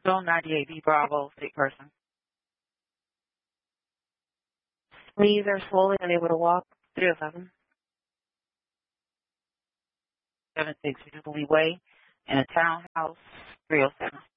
Zone 98B Bravo, state person. Please are slowly unable to walk. 307. 76 Jubilee Way in a townhouse, 307.